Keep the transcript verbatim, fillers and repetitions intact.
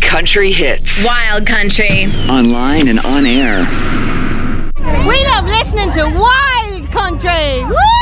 country hits. Wild country. Online and on air. We love listening to Wild Country. Woo!